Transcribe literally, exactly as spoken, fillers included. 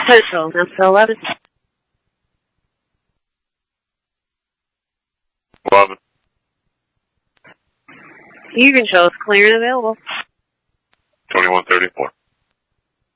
Central, Memphis eleven. eleven. You control is clear and available. twenty-one thirty-four.